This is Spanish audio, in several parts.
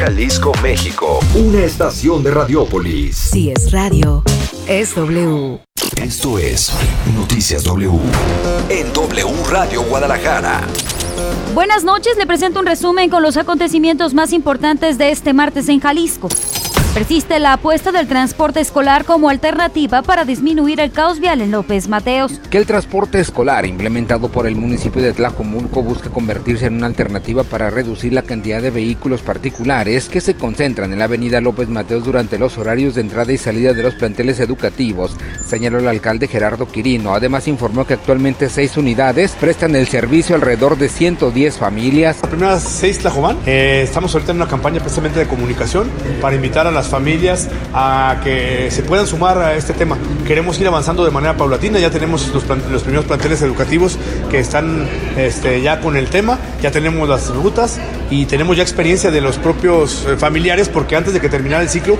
Jalisco, México, una estación de Radiópolis. Si es radio, es W. Esto es Noticias W en W Radio Guadalajara. Buenas noches, le presento un resumen con los acontecimientos más importantes de este martes en Jalisco. Persiste la apuesta del transporte escolar como alternativa para disminuir el caos vial en López Mateos. Que el transporte escolar implementado por el municipio de Tlajomulco busca convertirse en una alternativa para reducir la cantidad de vehículos particulares que se concentran en la avenida López Mateos durante los horarios de entrada y salida de los planteles educativos, señaló el alcalde Gerardo Quirino. Además informó que actualmente 6 unidades prestan el servicio a alrededor de 110 familias. Las primeras 6 Tlajomán, estamos ahorita en una campaña precisamente de comunicación para invitar a las familias a que se puedan sumar a este tema. Queremos ir avanzando de manera paulatina, ya tenemos los primeros planteles educativos que están ya con el tema, ya tenemos las rutas y tenemos ya experiencia de los propios familiares, porque antes de que terminara el ciclo,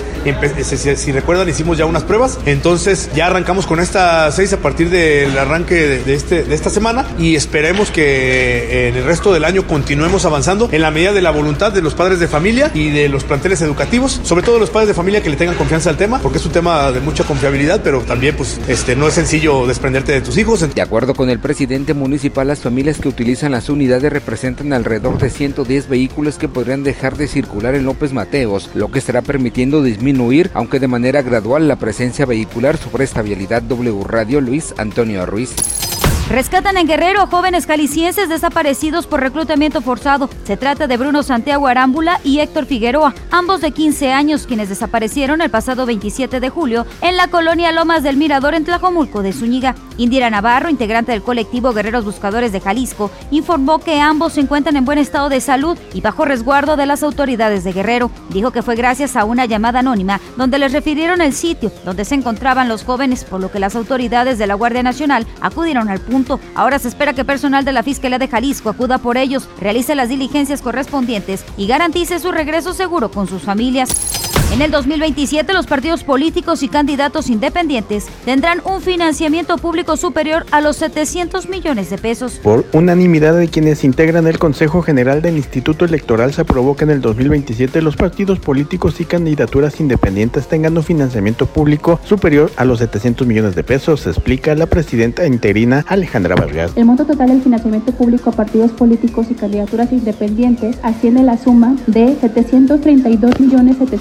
si recuerdan, hicimos ya unas pruebas, entonces ya arrancamos con estas 6 a partir del arranque de esta semana y esperemos que en el resto del año continuemos avanzando en la medida de la voluntad de los padres de familia y de los planteles educativos, sobre todo los padres de familia que le tengan confianza al tema, porque es un tema de mucha confiabilidad, pero también pues no es sencillo desprenderte de tus hijos. De acuerdo con el presidente municipal, las familias que utilizan las unidades representan alrededor de 110 vehículos que podrían dejar de circular en López Mateos, lo que estará permitiendo disminuir, aunque de manera gradual, la presencia vehicular sobre esta vialidad. W Radio, Luis Antonio Ruiz. Rescatan en Guerrero a jóvenes jaliscienses desaparecidos por reclutamiento forzado. Se trata de Bruno Santiago Arámbula y Héctor Figueroa, ambos de 15 años, quienes desaparecieron el pasado 27 de julio en la colonia Lomas del Mirador en Tlajomulco de Zúñiga. Indira Navarro, integrante del colectivo Guerreros Buscadores de Jalisco, informó que ambos se encuentran en buen estado de salud y bajo resguardo de las autoridades de Guerrero. Dijo que fue gracias a una llamada anónima donde les refirieron el sitio donde se encontraban los jóvenes, por lo que las autoridades de la Guardia Nacional acudieron al punto. Ahora se espera que personal de la Fiscalía de Jalisco acuda por ellos, realice las diligencias correspondientes y garantice su regreso seguro con sus familias. En el 2027, los partidos políticos y candidatos independientes tendrán un financiamiento público superior a los 700 millones de pesos. Por unanimidad de quienes integran el Consejo General del Instituto Electoral, se aprobó que en el 2027 los partidos políticos y candidaturas independientes tengan un financiamiento público superior a los 700 millones de pesos, explica la presidenta interina Alejandra Vargas. El monto total del financiamiento público a partidos políticos y candidaturas independientes asciende a la suma de 732.700.000